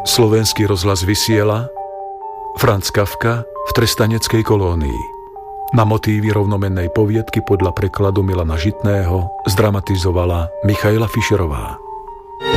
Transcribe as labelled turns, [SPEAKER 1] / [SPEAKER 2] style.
[SPEAKER 1] Slovenský rozhlas vysiela Franz Kafka v trestaneckej kolónii. Na motívy rovnomennej poviedky podľa prekladu Milana Žitného zdramatizovala Michaela Fischerová.